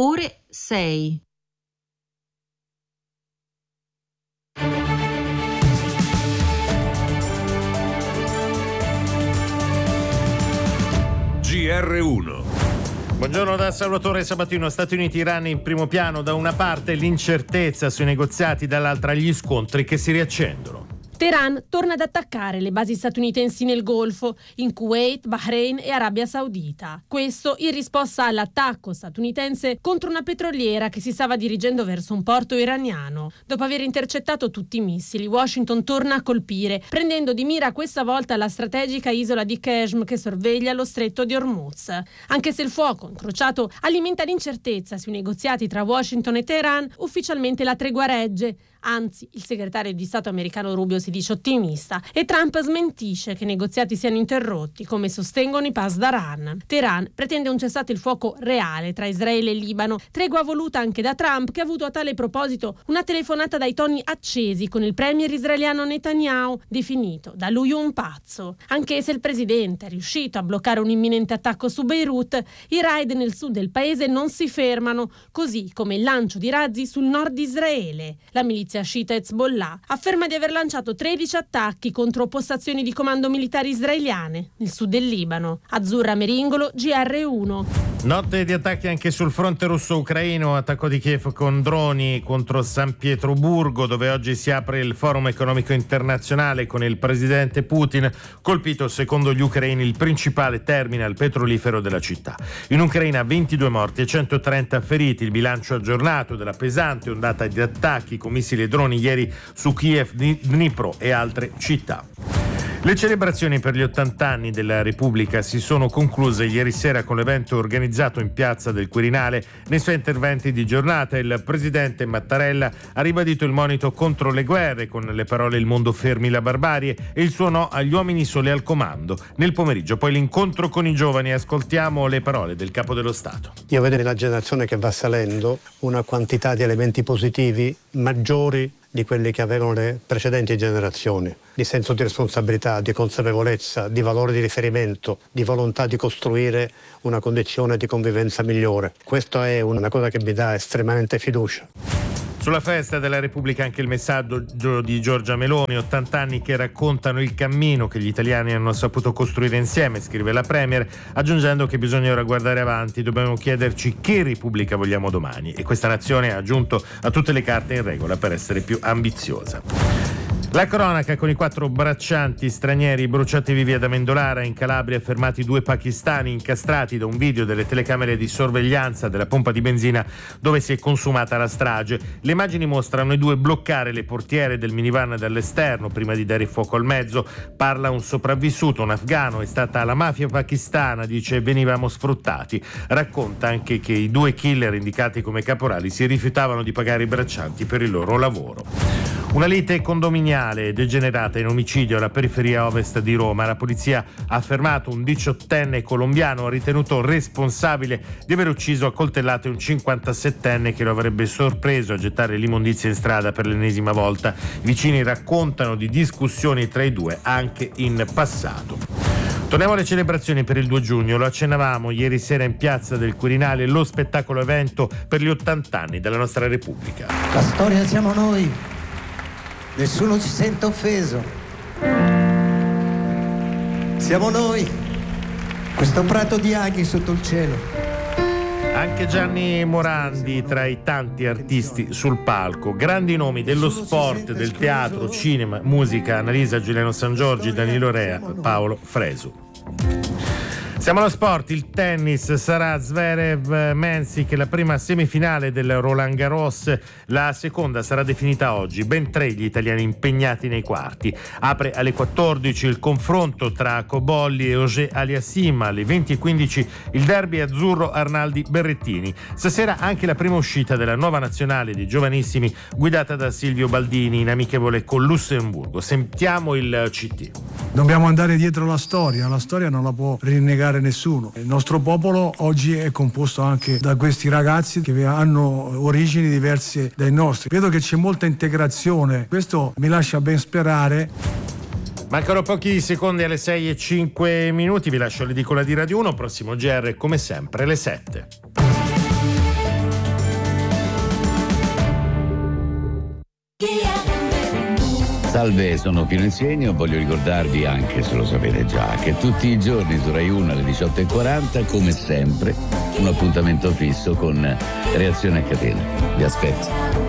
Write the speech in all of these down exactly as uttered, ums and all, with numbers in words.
ore sei. G R uno. Buongiorno da Salvatore Sabatino. Stati Uniti e Iran in primo piano, da una parte l'incertezza sui negoziati, dall'altra gli scontri che si riaccendono. Teheran torna ad attaccare le basi statunitensi nel Golfo, in Kuwait, Bahrain e Arabia Saudita. Questo in risposta all'attacco statunitense contro una petroliera che si stava dirigendo verso un porto iraniano. Dopo aver intercettato tutti i missili, Washington torna a colpire, prendendo di mira questa volta la strategica isola di Qeshm che sorveglia lo stretto di Hormuz. Anche se il fuoco incrociato alimenta l'incertezza sui negoziati tra Washington e Teheran, ufficialmente la tregua regge. Anzi, il segretario di Stato americano Rubio si dice ottimista e Trump smentisce che i negoziati siano interrotti, come sostengono i Pasdaran. Teheran pretende un cessate il fuoco reale tra Israele e Libano, tregua voluta anche da Trump, che ha avuto a tale proposito una telefonata dai toni accesi con il premier israeliano Netanyahu, definito da lui un pazzo. Anche se il presidente è riuscito a bloccare un imminente attacco su Beirut, i raid nel sud del paese non si fermano, così come il lancio di razzi sul nord di Israele. La milizia sciita Hezbollah afferma di aver lanciato tredici attacchi contro postazioni di comando militari israeliane nel sud del Libano. Azzurra Meringolo, G R uno. Notte di attacchi anche sul fronte russo-ucraino, attacco di Kiev con droni contro San Pietroburgo, dove oggi si apre il forum economico internazionale con il presidente Putin, colpito secondo gli ucraini il principale terminal petrolifero della città. In Ucraina ventidue morti e centotrenta feriti, il bilancio aggiornato della pesante ondata di attacchi con missili e droni ieri su Kiev, Dnipro e altre città. Le celebrazioni per gli ottanta anni della Repubblica si sono concluse ieri sera con l'evento organizzato in Piazza del Quirinale. Nei suoi interventi di giornata il presidente Mattarella ha ribadito il monito contro le guerre con le parole "il mondo fermi la barbarie" e il suo no agli uomini soli al comando. Nel pomeriggio poi l'incontro con i giovani, ascoltiamo le parole del Capo dello Stato. Io vedo nella generazione che va salendo una quantità di elementi positivi maggiori di quelli che avevano le precedenti generazioni, di senso di responsabilità, di consapevolezza, di valore di riferimento, di volontà di costruire una condizione di convivenza migliore. Questa è una cosa che mi dà estremamente fiducia. Sulla festa della Repubblica anche il messaggio di Giorgia Meloni, ottanta anni che raccontano il cammino che gli italiani hanno saputo costruire insieme, scrive la Premier, aggiungendo che bisogna ora guardare avanti, dobbiamo chiederci che Repubblica vogliamo domani, e questa nazione, ha aggiunto, ha tutte le carte in regola per essere più ambiziosa. La cronaca con i quattro braccianti stranieri bruciati vivi ad Amendolara in Calabria, fermati due pakistani incastrati da un video delle telecamere di sorveglianza della pompa di benzina dove si è consumata la strage. Le immagini mostrano i due bloccare le portiere del minivan dall'esterno prima di dare fuoco al mezzo. Parla un sopravvissuto, un afgano, è stata la mafia pakistana, dice, venivamo sfruttati. Racconta anche che i due killer indicati come caporali si rifiutavano di pagare i braccianti per il loro lavoro. Una lite condominiale degenerata in omicidio alla periferia ovest di Roma. La polizia ha fermato un diciottenne colombiano ritenuto responsabile di aver ucciso a coltellate un cinquantasettenne che lo avrebbe sorpreso a gettare l'immondizia in strada per l'ennesima volta. I vicini raccontano di discussioni tra i due anche in passato. Torniamo alle celebrazioni per il due giugno. Lo accennavamo ieri sera in Piazza del Quirinale, lo spettacolo evento per gli ottanta anni della nostra Repubblica. La storia siamo noi. Nessuno si sente offeso. Siamo noi, questo prato di aghi sotto il cielo. Anche Gianni Morandi tra i tanti artisti sul palco, grandi nomi dello sport, del teatro, cinema, musica, Annalisa Giuliano Sangiorgi, Danilo Rea, Paolo Fresu. Siamo allo sport, il tennis, sarà Zverev Mensik la prima semifinale del Roland Garros, la seconda sarà definita oggi, ben tre gli italiani impegnati nei quarti. Apre alle quattordici il confronto tra Cobolli e Auger Aliassime, alle venti e quindici il derby azzurro Arnaldi Berrettini. Stasera anche la prima uscita della nuova nazionale dei giovanissimi guidata da Silvio Baldini in amichevole con Lussemburgo. Sentiamo il C T. Dobbiamo andare dietro la storia, la storia non la può rinnegare nessuno. Il nostro popolo oggi è composto anche da questi ragazzi che hanno origini diverse dai nostri. Vedo che c'è molta integrazione, questo mi lascia ben sperare. Mancano pochi secondi alle sei e cinque minuti, vi lascio l'edicola di Radio uno, prossimo G R come sempre alle sette. Salve, sono Pino Insegno. Voglio ricordarvi, anche se lo sapete già, che tutti i giorni su Rai uno alle diciotto e quaranta, come sempre, un appuntamento fisso con Reazione a Catena. Vi aspetto.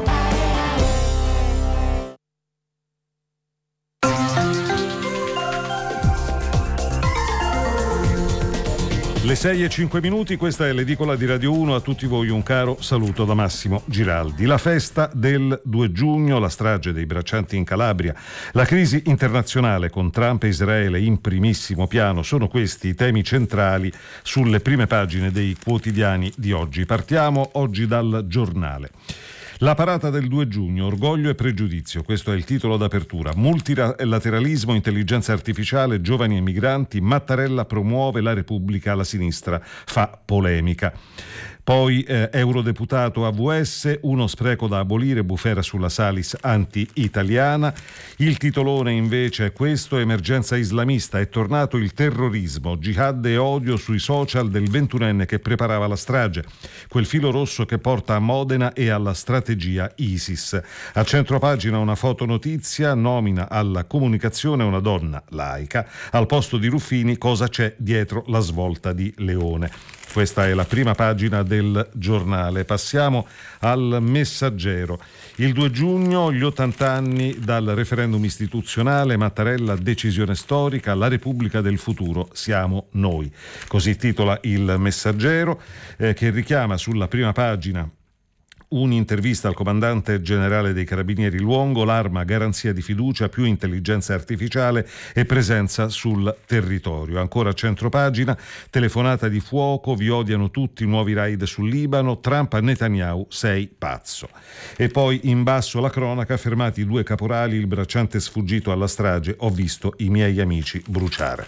Le sei e cinque minuti, questa è l'edicola di Radio uno. A tutti voi un caro saluto da Massimo Giraldi. La festa del due giugno, la strage dei braccianti in Calabria, la crisi internazionale con Trump e Israele in primissimo piano, sono questi i temi centrali sulle prime pagine dei quotidiani di oggi. Partiamo oggi dal Giornale. La parata del due giugno, orgoglio e pregiudizio, questo è il titolo d'apertura. Multilateralismo, intelligenza artificiale, giovani e migranti, Mattarella promuove la Repubblica, la sinistra fa polemica. Poi eh, eurodeputato A V S, uno spreco da abolire, bufera sulla Salis anti-italiana. Il titolone invece è questo: emergenza islamista, è tornato il terrorismo, jihad e odio sui social del ventunenne che preparava la strage, quel filo rosso che porta a Modena e alla strategia ISIS. A centropagina una fotonotizia, nomina alla comunicazione una donna laica, al posto di Ruffini cosa c'è dietro la svolta di Leone. Questa è la prima pagina del Giornale. Passiamo al Messaggero. Il due giugno, gli ottanta anni dal referendum istituzionale, Mattarella, decisione storica, la Repubblica del futuro siamo noi. Così titola il Messaggero, eh, che richiama sulla prima pagina un'intervista al comandante generale dei Carabinieri Luongo, l'arma garanzia di fiducia, più intelligenza artificiale e presenza sul territorio. Ancora a centropagina, telefonata di fuoco, vi odiano tutti, nuovi raid sul Libano, Trump a Netanyahu, sei pazzo. E poi in basso la cronaca, fermati due caporali, il bracciante sfuggito alla strage, ho visto i miei amici bruciare.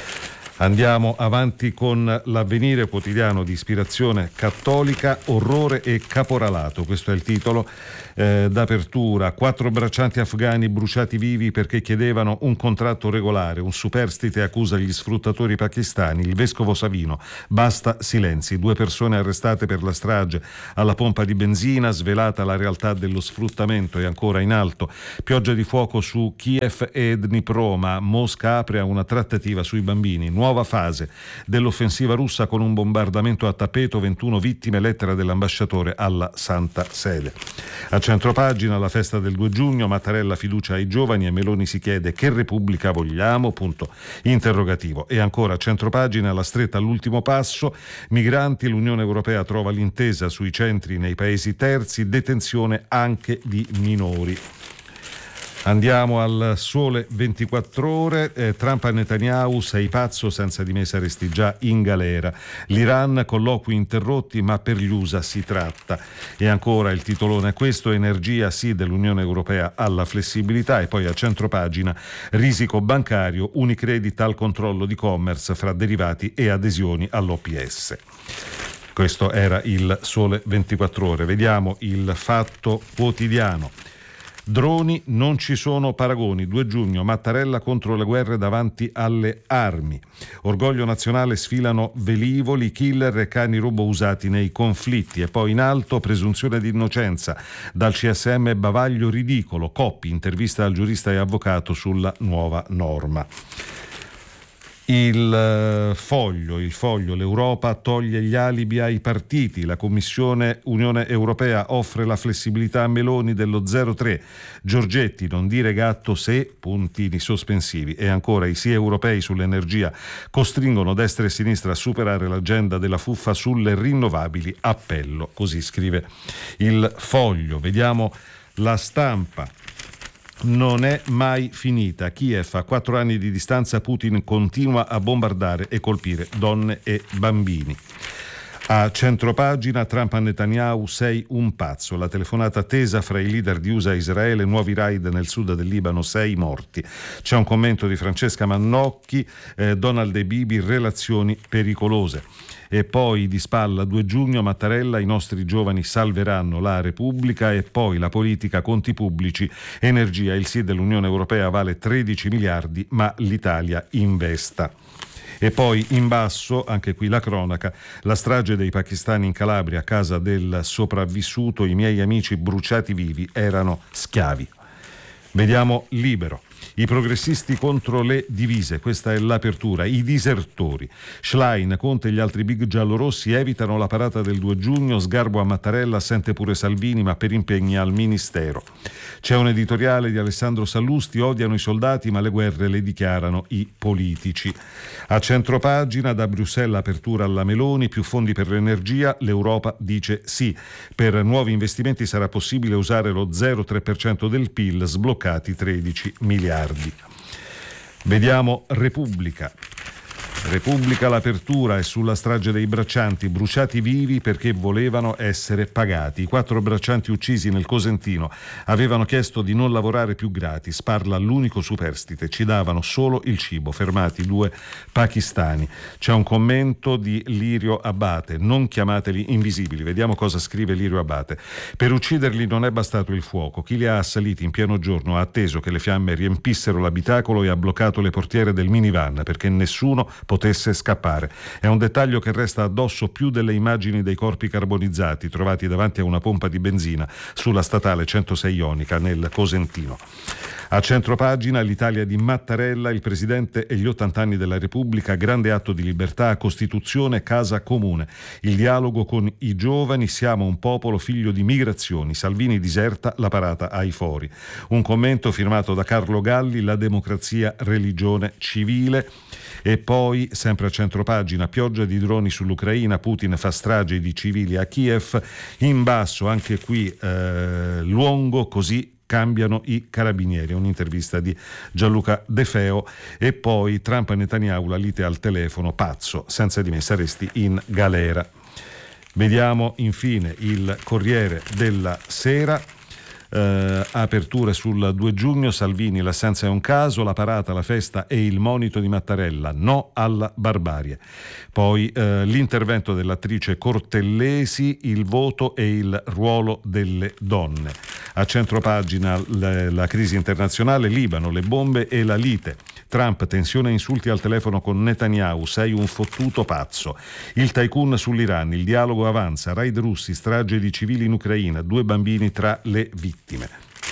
Andiamo avanti con l'Avvenire, quotidiano di ispirazione cattolica, orrore e caporalato. Questo è il titolo eh, d'apertura. Quattro braccianti afghani bruciati vivi perché chiedevano un contratto regolare. Un superstite accusa gli sfruttatori pakistani. Il vescovo Savino, basta silenzi. Due persone arrestate per la strage alla pompa di benzina, svelata la realtà dello sfruttamento. E ancora in alto, pioggia di fuoco su Kiev e Dnipro, ma Mosca apre a una trattativa sui bambini. Nuova fase dell'offensiva russa con un bombardamento a tappeto, ventuno vittime, lettera dell'ambasciatore alla Santa Sede. A centropagina la festa del due giugno, Mattarella fiducia ai giovani e Meloni si chiede che Repubblica vogliamo, punto interrogativo. E ancora a centropagina la stretta all'ultimo passo, migranti, l'Unione Europea trova l'intesa sui centri nei paesi terzi, detenzione anche di minori. Andiamo al Sole ventiquattro Ore, eh, Trump a Netanyahu, sei pazzo, senza di me saresti già in galera. L'Iran, colloqui interrotti, ma per gli U S A si tratta. E ancora il titolone è questo, energia sì dell'Unione Europea alla flessibilità. E poi a centropagina, risico bancario, Unicredit al controllo di commerce fra derivati e adesioni all'O P S. Questo era il Sole ventiquattro Ore. Vediamo il Fatto Quotidiano. Droni, non ci sono paragoni. due giugno, Mattarella contro le guerre davanti alle armi. Orgoglio nazionale, sfilano velivoli, killer e cani robo usati nei conflitti. E poi in alto, presunzione di innocenza. Dal C S M bavaglio ridicolo. Coppi, intervista al giurista e avvocato sulla nuova norma. Il foglio, il foglio, l'Europa toglie gli alibi ai partiti, la Commissione Unione Europea offre la flessibilità a Meloni dello zero virgola tre, Giorgetti non dire gatto se, puntini sospensivi. E ancora i sì europei sull'energia costringono destra e sinistra a superare l'agenda della fuffa sulle rinnovabili, appello, così scrive il foglio. Vediamo La Stampa. Non è mai finita. Kiev, a quattro anni di distanza, Putin continua a bombardare e colpire donne e bambini. A centropagina, Trump a Netanyahu, sei un pazzo. La telefonata tesa fra i leader di U S A e Israele, nuovi raid nel sud del Libano, sei morti. C'è un commento di Francesca Mannocchi, eh, Donald e Bibi, relazioni pericolose. E poi di spalla due giugno, Mattarella, i nostri giovani salveranno la Repubblica. E poi la politica, conti pubblici, energia, il sì dell'Unione Europea vale tredici miliardi, ma l'Italia investa. E poi in basso, anche qui la cronaca, la strage dei pakistani in Calabria, casa del sopravvissuto, i miei amici bruciati vivi erano schiavi. Vediamo Libero. I progressisti contro le divise, questa è l'apertura. I disertori. Schlein, Conte e gli altri big giallorossi evitano la parata del due giugno, sgarbo a Mattarella, assente pure Salvini ma per impegni al Ministero. C'è un editoriale di Alessandro Sallusti, odiano i soldati ma le guerre le dichiarano i politici. A centropagina, da Bruxelles apertura alla Meloni, più fondi per l'energia, l'Europa dice sì. Per nuovi investimenti sarà possibile usare lo zero virgola tre per cento del P I L, sbloccati tredici miliardi. Vediamo Repubblica. Repubblica, l'apertura è sulla strage dei braccianti, bruciati vivi perché volevano essere pagati. I quattro braccianti uccisi nel Cosentino avevano chiesto di non lavorare più gratis, parla l'unico superstite, ci davano solo il cibo, fermati due pakistani. C'è un commento di Lirio Abate, non chiamateli invisibili, vediamo cosa scrive Lirio Abate. Per ucciderli non è bastato il fuoco, chi li ha assaliti in pieno giorno ha atteso che le fiamme riempissero l'abitacolo e ha bloccato le portiere del minivan perché nessuno potesse scappare. È un dettaglio che resta addosso più delle immagini dei corpi carbonizzati trovati davanti a una pompa di benzina sulla statale centosei Ionica nel Cosentino. A centropagina, l'Italia di Mattarella, il presidente e gli ottanta anni della Repubblica, grande atto di libertà, Costituzione, casa comune. Il dialogo con i giovani, siamo un popolo figlio di migrazioni. Salvini diserta, la parata ai fori. Un commento firmato da Carlo Galli, la democrazia, religione, civile. E poi, sempre a centropagina, pioggia di droni sull'Ucraina, Putin fa strage di civili a Kiev. In basso, anche qui, eh, Luongo, così cambiano i carabinieri, un'intervista di Gianluca De Feo. E poi Trump e Netanyahu, la lite al telefono, pazzo, senza di me saresti in galera. Vediamo infine il Corriere della Sera. Uh, aperture sul due giugno, Salvini, l'assenza è un caso, la parata, la festa e il monito di Mattarella, no alla barbarie. Poi uh, l'intervento dell'attrice Cortellesi, il voto e il ruolo delle donne. A centropagina le, la crisi internazionale, Libano, le bombe e la lite. Trump, tensione e insulti al telefono con Netanyahu, sei un fottuto pazzo. Il tycoon sull'Iran, il dialogo avanza, raid russi, strage di civili in Ucraina, due bambini tra le vittime.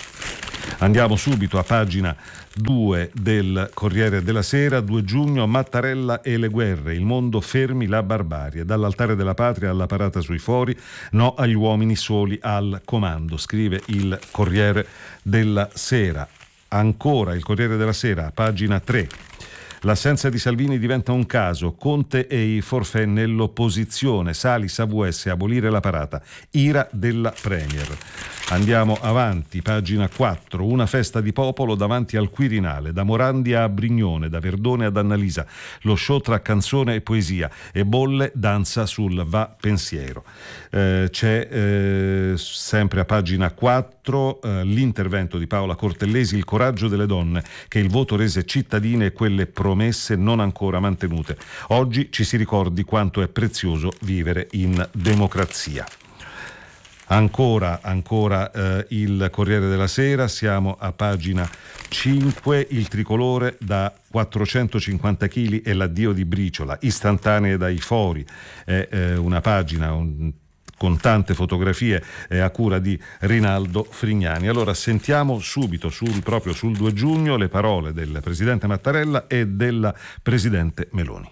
Andiamo subito a pagina due del Corriere della Sera. due giugno, Mattarella e le guerre, il mondo fermi la barbarie, dall'altare della patria alla parata sui fori, no agli uomini soli al comando, scrive il Corriere della Sera. Ancora il Corriere della Sera, pagina tre. L'assenza di Salvini diventa un caso, Conte e i forfè nell'opposizione, Salis A V S, abolire la parata, ira della Premier. Andiamo avanti, pagina quattro, una festa di popolo davanti al Quirinale, da Morandi a Brignone, da Verdone ad Annalisa, lo show tra canzone e poesia, e Bolle danza sul Va Pensiero. Eh, c'è eh, sempre a pagina quattro eh, l'intervento di Paola Cortellesi, il coraggio delle donne che il voto rese cittadine e quelle promesse non ancora mantenute. Oggi ci si ricordi quanto è prezioso vivere in democrazia. Ancora, ancora eh, il Corriere della Sera, siamo a pagina cinque, il tricolore da quattrocentocinquanta chili e l'addio di Briciola, istantanee dai fori, è eh, una pagina un, con tante fotografie eh, a cura di Rinaldo Frignani. Allora sentiamo subito, sul, proprio sul due giugno, le parole del presidente Mattarella e della presidente Meloni.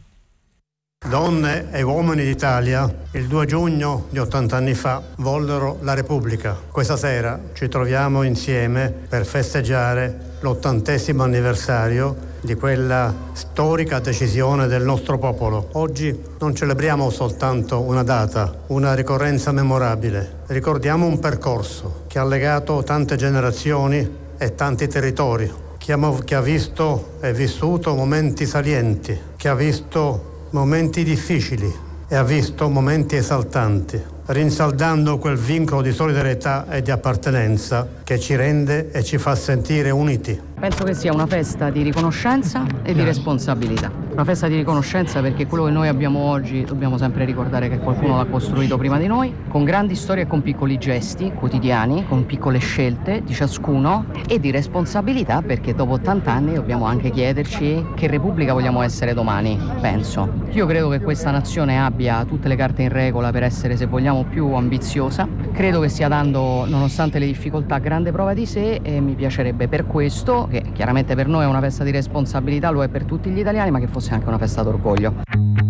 Donne e uomini d'Italia, il due giugno di ottanta anni fa, vollero la Repubblica. Questa sera ci troviamo insieme per festeggiare l'ottantesimo anniversario di quella storica decisione del nostro popolo. Oggi non celebriamo soltanto una data, una ricorrenza memorabile. Ricordiamo un percorso che ha legato tante generazioni e tanti territori, che ha, che ha visto e vissuto momenti salienti, che ha visto momenti difficili e ha visto momenti esaltanti, rinsaldando quel vincolo di solidarietà e di appartenenza che ci rende e ci fa sentire uniti. Penso che sia una festa di riconoscenza e di responsabilità. Una festa di riconoscenza perché quello che noi abbiamo oggi dobbiamo sempre ricordare che qualcuno l'ha costruito prima di noi, con grandi storie e con piccoli gesti quotidiani, con piccole scelte di ciascuno e di responsabilità, perché dopo ottanta anni dobbiamo anche chiederci che Repubblica vogliamo essere domani, penso. Io credo che questa nazione abbia tutte le carte in regola per essere, se vogliamo, più ambiziosa. Credo che stia dando, nonostante le difficoltà, grande prova di sé e mi piacerebbe per questo, che chiaramente per noi è una festa di responsabilità, lo è per tutti gli italiani, ma che fosse anche una festa d'orgoglio.